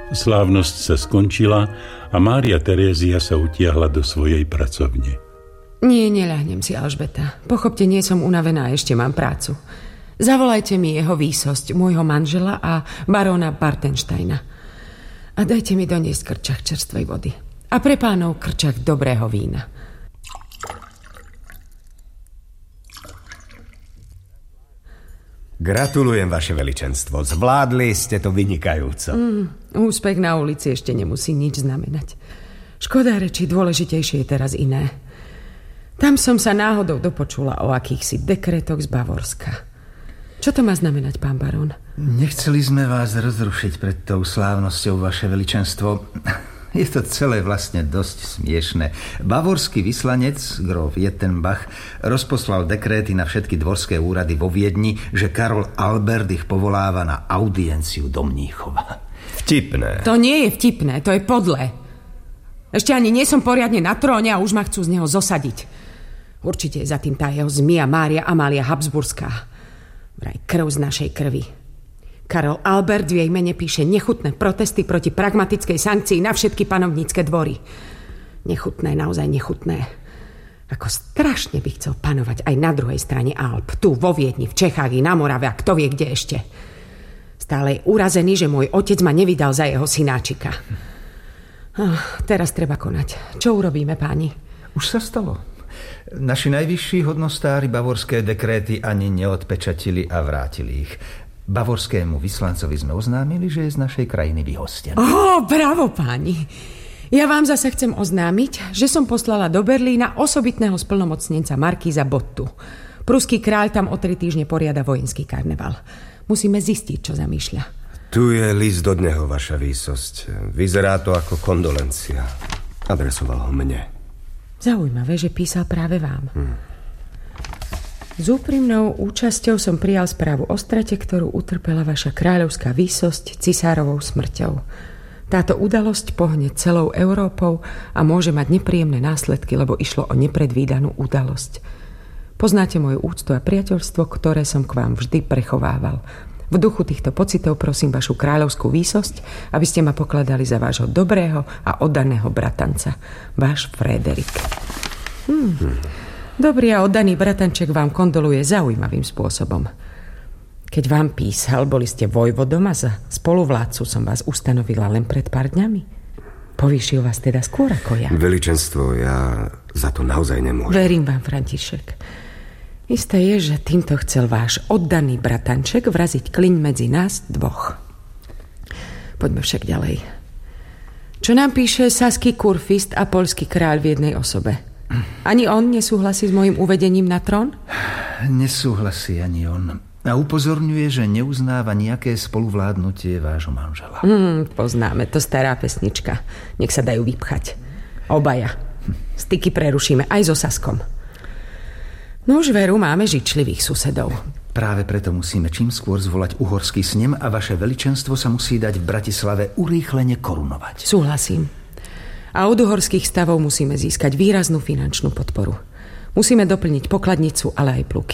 Slávnosť sa skončila a Mária Terézia sa utiahla do svojej pracovne. Nie, neľahnem si, Alžbeta. Pochopte, nie som unavená, ešte mám prácu. Zavolajte mi jeho výsosť, môjho manžela a baróna Bartensteina. A dajte mi doniesť krčach čerstvej vody. A pre pánov krčach dobrého vína. Gratulujem, vaše veličenstvo. Zvládli ste to vynikajúco. Úspech na ulici ešte nemusí nič znamenať. Škoda reči, dôležitejšie je teraz iné. Tam som sa náhodou dopočula o akýchsi dekretoch z Bavorska. Čo to má znamenať, pán barón? Nechceli sme vás rozrušiť pred tou slávnosťou, vaše veličenstvo. Je to celé vlastne dosť smiešné. Bavorský vyslanec, gróf Jettenbach, rozposlal dekréty na všetky dvorské úrady vo Viedni, že Karol Albert ich povoláva na audienciu do Mníchova. Vtipné. To nie je vtipné, to je podlé. Ešte ani nie som poriadne na tróne a už ma chcú z neho zosadiť. Určite je za tým tá jeho zmia Mária Amália Habsburská. Vraj krv z našej krvi. Karol Albert v jej mene píše nechutné protesty proti pragmatickej sankcii na všetky panovnícke dvory. Nechutné, naozaj nechutné. Ako strašne by chcel panovať aj na druhej strane Alp. Tu vo Viedni, v Čechách i na Morave a kto vie kde ešte. Stále je urazený, že môj otec ma nevydal za jeho synáčika. Teraz treba konať. Čo urobíme, páni? Už sa stalo. Naši najvyšší hodnostári bavorské dekréty ani neodpečatili a vrátili ich. Bavorskému vyslancovi sme oznámili, že je z našej krajiny vyhostený. Bravo, páni. Ja vám zase chcem oznámiť, že som poslala do Berlína osobitného splnomocnenca markíza Bottu. Pruský kráľ tam o 3 týždne poriada vojenský karneval. Musíme zistiť, čo zamýšľa. Tu je list od neho, vaša výsosť. Vyzerá to ako kondolencia. Adresoval ho mne. Zaujímavé, že písal práve vám. S úprimnou účasťou som prijal správu o strate, ktorú utrpela vaša kráľovská výsosť cisárovou smrťou. Táto udalosť pohne celou Európou a môže mať nepríjemné následky, lebo išlo o nepredvídanú udalosť. Poznáte moju úctu a priateľstvo, ktoré som k vám vždy prechovával. V duchu týchto pocitov prosím vašu kráľovskú výsosť, aby ste ma pokladali za vášho dobrého a oddaného bratanca. Váš Frederik. Dobrý a oddaný bratanček vám kondoluje zaujímavým spôsobom. Keď vám písal, boli ste vojvodom a za spoluvládcu som vás ustanovila len pred pár dňami. Povýšil vás teda skôr ako ja. Veličenstvo, ja za to naozaj nemôžem. Verím vám, František. Isté je, že týmto chcel váš oddaný bratanček vraziť kliň medzi nás dvoch. Poďme však ďalej. Čo nám píše saský kurfist a poľský kráľ v jednej osobe? Ani on nesúhlasí s mojím uvedením na trón? Nesúhlasí ani on. A upozorňuje, že neuznáva nejaké spoluvládnutie vášho manžela. Poznáme, to stará pesnička. Nech sa dajú vypchať. Obaja. Styky prerušíme aj so Saskom. No už veru, máme žičlivých susedov. Práve preto musíme čím skôr zvolať uhorský snem a vaše veličenstvo sa musí dať v Bratislave urýchlene korunovať. Súhlasím. A od uhorských stavov musíme získať výraznú finančnú podporu. Musíme doplniť pokladnicu, ale aj pluky.